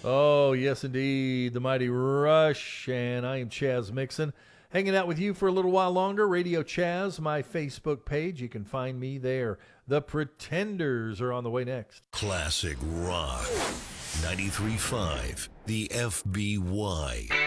Oh, yes, indeed. The Mighty Rush. And I am Chaz Mixon. Hanging out with you for a little while longer. Radio Chaz, my Facebook page. You can find me there. The Pretenders are on the way next. Classic Rock. 93.5, the FBY.